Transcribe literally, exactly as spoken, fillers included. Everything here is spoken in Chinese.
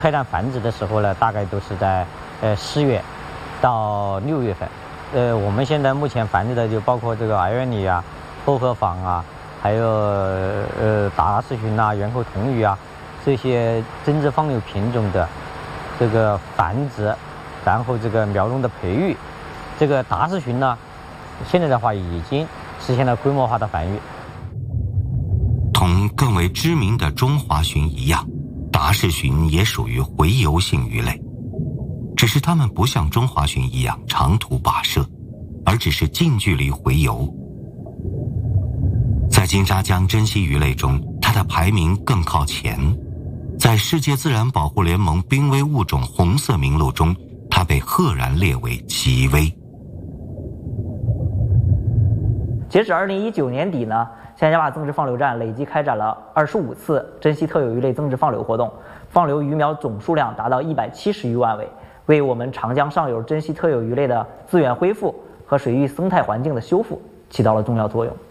开展繁殖的时候呢，大概都是在呃四月到六月份。呃，我们现在目前繁殖的就包括这个矮鸢鹂啊、薄荷舫啊，还有呃达氏鲟啊、圆口铜鱼啊这些真枝放牛品种的这个繁殖，然后这个苗笼的培育。这个达氏鲟呢，现在的话已经实现了规模化的繁育。 同更为知名的中华鲟一样，达氏鲟也属于洄游性鱼类，只是它们不像中华鲟一样长途跋涉，而只是近距离洄游。在金沙江珍稀鱼类中，它的排名更靠前。在世界自然保护联盟濒危物种红色名录中，它被赫然列为极危。 截止二零一九年底呢，象牙坝增殖放流站累计开展了二十五次珍稀特有鱼类增殖放流活动，放流鱼苗总数量达到一百七十余万尾，为我们长江上游珍稀特有鱼类的资源恢复和水域生态环境的修复起到了重要作用。